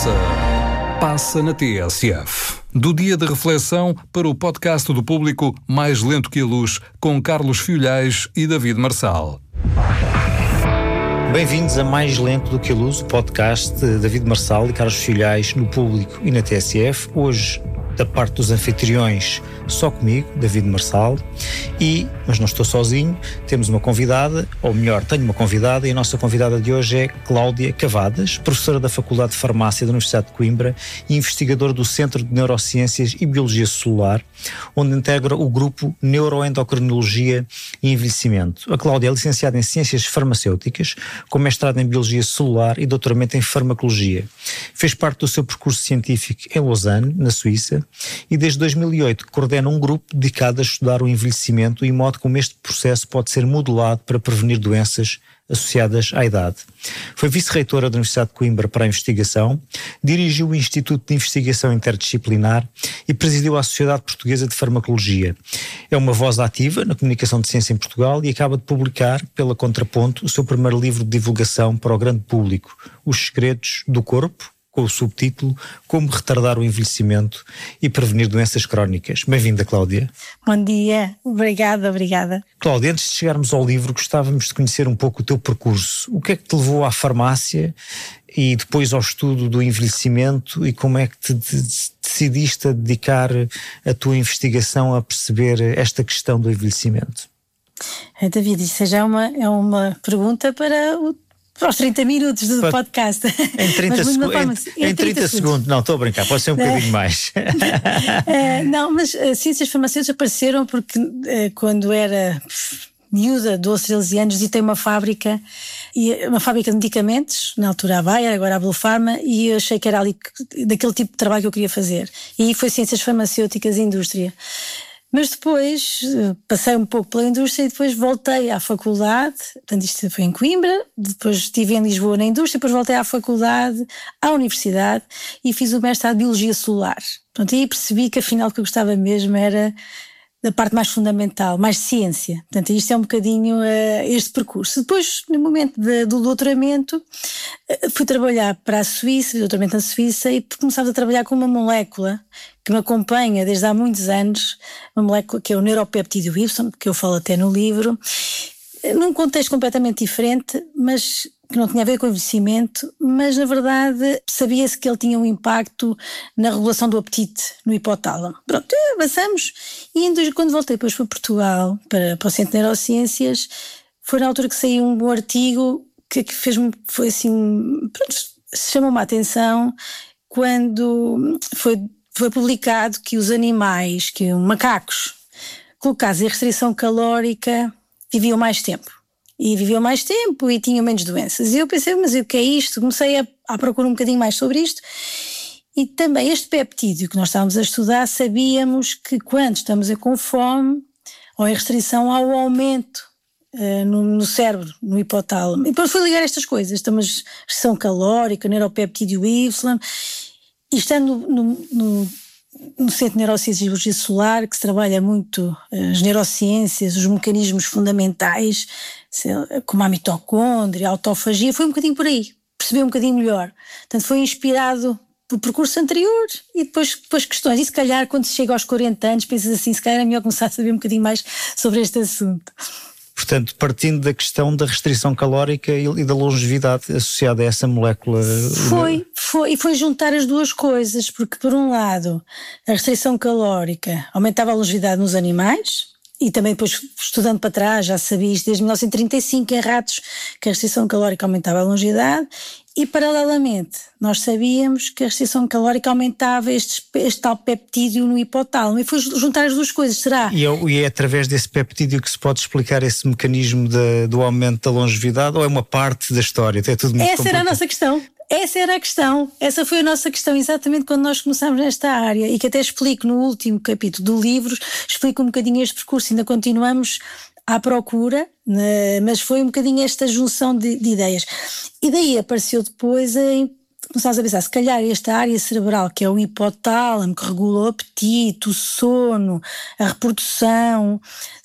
Passa na TSF. Do dia de reflexão para o podcast do Público Mais Lento que a Luz, com Carlos Fiolhais e David Marçal. Bem-vindos a Mais Lento do que a Luz, o podcast de David Marçal e Carlos Fiolhais no Público e na TSF. Hoje, da parte dos anfitriões, só comigo, David Marçal, mas não estou sozinho, temos uma convidada, ou melhor, tenho uma convidada, e a nossa convidada de hoje é Cláudia Cavadas, professora da Faculdade de Farmácia da Universidade de Coimbra e investigadora do Centro de Neurociências e Biologia Celular, onde integra o grupo Neuroendocrinologia e Envelhecimento. A Cláudia é licenciada em Ciências Farmacêuticas, com mestrado em Biologia Celular e doutoramento em Farmacologia. Fez parte do seu percurso científico em Lausanne, na Suíça, e desde 2008 coordena um grupo dedicado a estudar o envelhecimento e o modo como este processo pode ser modelado para prevenir doenças associadas à idade. Foi vice-reitora da Universidade de Coimbra para a investigação, dirigiu o Instituto de Investigação Interdisciplinar e presidiu a Sociedade Portuguesa de Farmacologia. É uma voz ativa na comunicação de ciência em Portugal e acaba de publicar, pela Contraponto, o seu primeiro livro de divulgação para o grande público, Os Segredos do Corpo, com o subtítulo Como Retardar o Envelhecimento e Prevenir Doenças Crónicas. Bem-vinda, Cláudia. Bom dia, obrigada. Cláudia, antes de chegarmos ao livro, gostávamos de conhecer um pouco o teu percurso. O que é que te levou à farmácia e depois ao estudo do envelhecimento e como é que te decidiste a dedicar a tua investigação a perceber esta questão do envelhecimento? David, isso já é uma pergunta para os 30 minutos do podcast. Em 30 segundos. Não, estou a brincar, pode ser um bocadinho mais. Não, mas ciências farmacêuticas apareceram porque quando era miúda, 12, 13 anos, visitei uma fábrica de medicamentos, na altura a Bayer, agora a Blue Pharma, e eu achei que era ali daquele tipo de trabalho que eu queria fazer. E foi ciências farmacêuticas e indústria. Mas depois passei um pouco pela indústria e depois voltei à faculdade, portanto isto foi em Coimbra, depois estive em Lisboa na indústria, depois voltei à faculdade, à universidade e fiz o mestrado de Biologia Celular. Portanto, aí percebi que afinal o que eu gostava mesmo era da parte mais fundamental, mais ciência. Portanto, isto é um bocadinho este percurso. Depois, no momento do doutoramento, fui trabalhar para a Suíça, doutoramento na Suíça, e começámos a trabalhar com uma molécula que me acompanha desde há muitos anos, uma molécula que é o neuropeptídeo Y, que eu falo até no livro, num contexto completamente diferente, mas que não tinha a ver com o envelhecimento, mas na verdade sabia-se que ele tinha um impacto na regulação do apetite no hipotálamo. Pronto, avançamos e quando voltei depois para Portugal, para o Centro de Neurociências, foi na altura que saiu um artigo que fez-me, foi assim, pronto, chamou-me a atenção quando foi publicado que os animais, que os macacos colocados em restrição calórica viviam mais tempo. E tinham menos doenças. E eu pensei, mas o que é isto? Comecei a procurar um bocadinho mais sobre isto. E também este peptídeo que nós estávamos a estudar, sabíamos que quando estamos com fome ou em restrição, há o aumento no cérebro, no hipotálamo. E depois fui ligar estas coisas. Estamos restrição calórica, neuropeptídeo Y. E estando no Centro de Neurociências e Biologia Celular, que se trabalha muito as neurociências, os mecanismos fundamentais, como a mitocôndria, a autofagia, foi um bocadinho por aí, percebi um bocadinho melhor. Portanto, foi inspirado pelo percurso anterior e depois questões. E se calhar, quando se chega aos 40 anos, pensas assim, se calhar é melhor começar a saber um bocadinho mais sobre este assunto. Portanto, partindo da questão da restrição calórica e da longevidade associada a essa molécula. Foi juntar as duas coisas, porque por um lado a restrição calórica aumentava a longevidade nos animais e também depois estudando para trás já sabia isto desde 1935 em ratos que a restrição calórica aumentava a longevidade e paralelamente nós sabíamos que a restrição calórica aumentava este tal peptídeo no hipotálamo e foi juntar as duas coisas, será? E é através desse peptídeo que se pode explicar esse mecanismo do aumento da longevidade ou é uma parte da história? É tudo muito complicado. Essa era a nossa questão. Essa era a questão, essa foi a nossa questão exatamente quando nós começámos nesta área e que até explico no último capítulo do livro, explico um bocadinho este percurso, ainda continuamos à procura, mas foi um bocadinho esta junção de ideias. E daí apareceu depois começámos a pensar, se calhar esta área cerebral que é o hipotálamo, que regula o apetite, o sono, a reprodução,